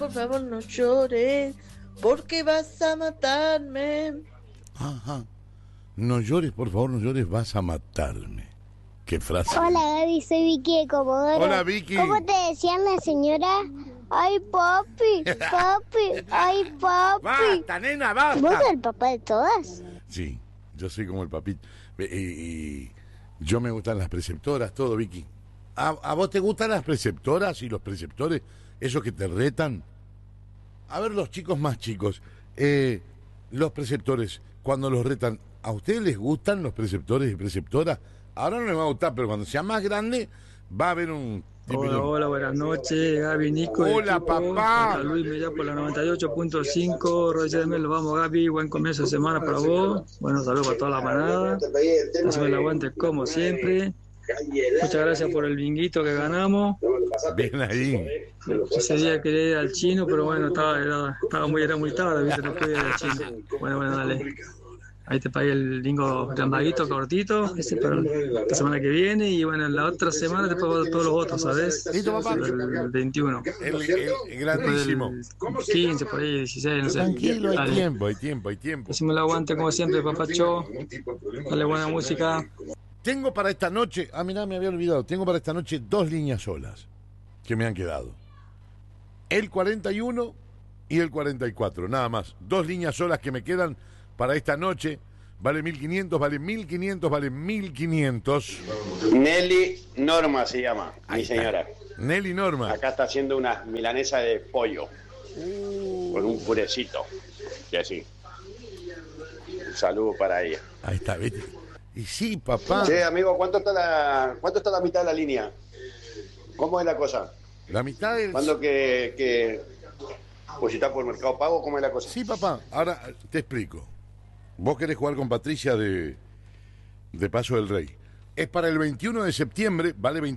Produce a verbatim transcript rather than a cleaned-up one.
Por favor no llores, porque vas a matarme. Ajá. No llores, por favor, no llores, vas a matarme. Qué frase. Hola Gaby, soy Vicky de Comodoro. Hola Vicky. ¿Cómo te decían la señora? Ay papi, papi, ay papi. Basta, nena, basta. ¿Vos sos el papá de todas? Sí, yo soy como el papito. Y, y yo me gustan las preceptoras, todo, Vicky. ¿A, ¿A vos te gustan las preceptoras y los preceptores? Esos que te retan. A ver, los chicos más chicos, eh, los preceptores, cuando los retan, ¿a ustedes les gustan los preceptores y preceptoras? Ahora no les va a gustar, pero cuando sea más grande, va a haber un... Hola, hola, buenas noches, Gaby, Nico. Hola, equipo, papá. Santa Luis, Media por la noventa y ocho punto cinco. Roger de Melo, vamos, Gaby. Buen comienzo de semana para vos. Buenos saludos para toda la manada. Haceme el aguante como siempre. Muchas gracias por el binguito que ganamos. Bien ahí. Ese día quería ir al chino, pero bueno, estaba, era, estaba muy, era muy tarde, ¿viste? No pude ir al chino. Bueno, bueno, dale. Ahí te pagué el bingo grandadito, cortito, ese para la semana que viene. Y bueno, la otra semana te pago todos los otros, ¿sabes? ¿Listo, papá? El, el veintiuno. El, el, el grandísimo. El quince, por ahí, dieciséis, no sé. Tranquilo, hay Dale. tiempo, hay tiempo, hay tiempo. Haceme el aguante como siempre, papacho. Dale buena música. Tengo para esta noche, ah, mirá, me había olvidado, tengo para esta noche dos líneas solas que me han quedado. El cuarenta y uno y el cuarenta y cuatro, nada más. Dos líneas solas que me quedan para esta noche. Vale mil quinientos, vale mil quinientos, vale mil quinientos. Nelly Norma se llama, Ahí mi está. señora. Nelly Norma. Acá está haciendo una milanesa de pollo. Uh. Con un purecito. Y así. Un saludo para ella. Ahí está, ¿viste? Y sí, papá. Che, amigo, ¿cuánto está la cuánto está la mitad de la línea? ¿Cómo es la cosa? La mitad es... ¿Cuándo que, que pues si está por Mercado Pago, cómo es la cosa? Sí, papá. Ahora te explico. Vos querés jugar con Patricia de, de Paso del Rey. Es para el veintiuno de septiembre, vale veinte